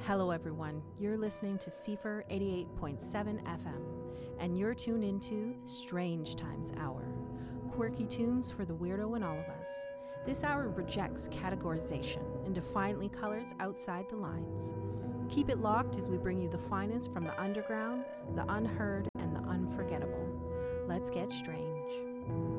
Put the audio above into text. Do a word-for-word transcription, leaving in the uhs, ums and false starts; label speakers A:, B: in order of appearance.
A: Hello, everyone. You're listening to C F R eighty-eight point seven F M, and you're tuned into Strange Times Hour, quirky tunes for the weirdo in all of us. This hour rejects categorization and defiantly colors outside the lines. Keep it locked as we bring you the finest from the underground, the unheard, and the unforgettable. Let's get strange.